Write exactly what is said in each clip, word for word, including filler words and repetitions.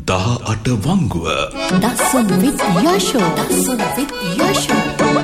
දහ අට වංගුව දසුන් with යෂෝ Dasun with යෂෝ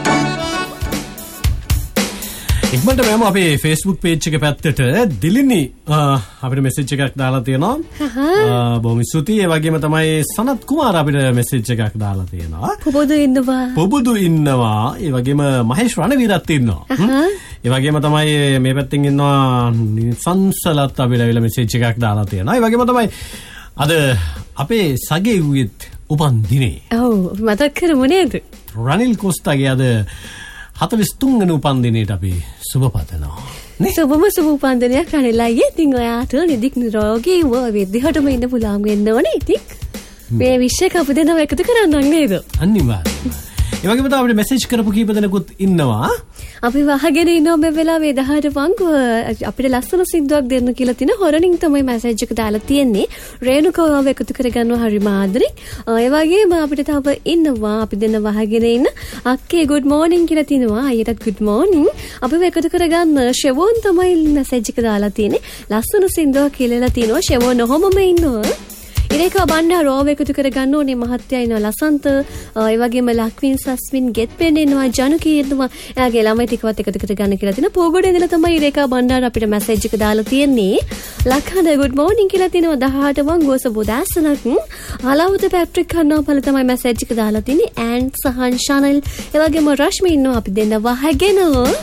ඉක්මනට මම අපේ Facebook page එක පැත්තට දිලිනි අපිට message එකක් දාලා තියෙනවා. බොහොම ස්තුතියි. ඒ වගේම තමයි සනත් කුමාර අපිට message එකක් දාලා තියෙනවා. පුබුදු ඉන්නවා. පුබුදු ඉන්නවා. ඒ වගේම මහේෂ් රණවීරත් ඉන්නවා. ඒ වගේම තමයි මේ පැත්තෙන් ඉන්නවා සංසලත් අපිට ඇවිල්ලා message එකක් දාලා තියෙනවා. ඒ වගේම තමයි අද අපේ සගේ උයේත් උපන් දිනේ. ඔව් මතක් කරමු නේද? රනිල් කොස්තාගේ අද හතළිස් තුන් වෙනි උපන් දිනේට අපි සුබ පතනවා. නේ සුබම සුබ උපන් දිනයක් රනිල් අයියේ. ඉතින් ඔයාට නිදික් නිරෝගීව විදිහටම ඉන්න පුළුවන් වෙන්න ඕනේ. ඉතින් මේ විශ්ය කපු දෙනව එකතු කරන්න නේද? අනිවාර්යයෙන්. ඒ වගේම තමයි අපිට මැසේජ් කරපු කීප දෙනෙකුත් ඉන්නවා. අපි වහගෙන ඉන්නවා මේ වෙලාවේ දහට වංගුව අපිට ලස්සන සින්දුවක් දෙන්න කියලා තින හොරණින් තමයි මැසේජ් එක දාලා තියෙන්නේ. රේණුකාව එකතු කරගන්නවා හරිම ආදරේ. ඒ වගේම අපිට තව ඉන්නවා අපි දෙන්න වහගෙන ඉන්න අක්කේ good morning කියලා තිනවා. අයියටත් good morning. අපිව එකතු කරගන්න ෂෙවෝන් තමයි මැසේජ් එක දාලා තියෙන්නේ. ලස්සන සින්දුවක් කියලා තිනවා. ෂෙවෝන් ඔහොමම ඉන්නවා. ඉරේකා බණ්ඩා රෝව එකතු කරගන්න ඕනේ මහත්තයා ඉන්නවා ලසන්ත ඒ වගේම ලක්වින් සස්මින් ගෙත් පෙන් ඉන්නවා ජනුකී ඉන්නවා එයාගේ ළමයි ටිකවත් එකතු කරගන්න කියලා තිනා පොගොඩ ඉඳලා තමයි ඉරේකා බණ්ඩා අපිට මැසේජ් එක දාලා තියෙන්නේ ලක්හඳ good morning කියලා තිනවා දහඅට වංගුව සබෝදාසනක් අලවුද පැට්‍රික් කන්නාපල තමයි මැසේජ් එක දාලා තින්නේ ඇන්ඩ් සහන් ශානල් ඒ වගේම රශ්මි ඉන්නවා අපි දෙන්න වහගෙන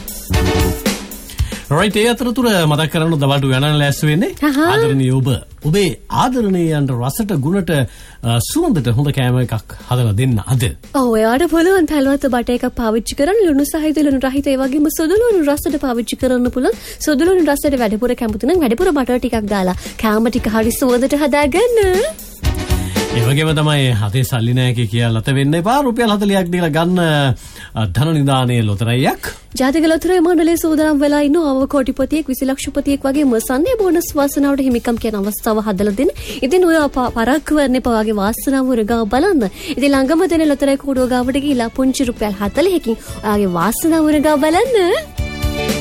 right ඒ අතරතුර මතක් කරන්න දවල්ට යන ලෑස්ති වෙන්නේ ආදරණීය ඔබ ඔබේ ආදරණීයන්ට රසට ගුණට සුවඳට හොඳ කෑම එකක් හදලා දෙන්න අද. ඔව් එයාට පුළුවන් පැලවත බට එකක් පාවිච්චි කරන්න ලුණු සහිත ලුණු රහිත ඒ වගේම සුදු ලුණු රසට පාවිච්චි කරන්න පුළුවන්. සුදු ලුණු රසට වැඩිපුර කැමති නම් වැඩිපුර බටර් ටිකක් දාලා කෑම ටික හරි සුවඳට හදාගන්න. ඒ වගේම තමයි හතේ සල්ලි නැහැ කියලා ලත වෙන්න එපා. රුපියල් හතළියක් දීලා ගන්න ධන නිදානයේ ලොතරැයියක්. ජාතික ලොතරැයි මණ්ඩලයේ සූදානම් වෙලා ඉන්න අවව කෝටිපතියෙක් විසි ලක්ෂපතියෙක් වගේ මසන්නේ බෝනස් වාසනාවට හිමිකම් කියන අවස්ථාව හදලා දෙන්න. ඉතින් ඔය පරක්කු වෙන්න එපා වගේ වාසනාව උරගාව බලන්න. ඉතින් ළඟම දෙන ලොතරැයි කෝඩුව ගාවට ගිහිලා පුංචි රුපියල් හතළිහකින් ඔයාගේ වාසනාව උරගාව බලන්න.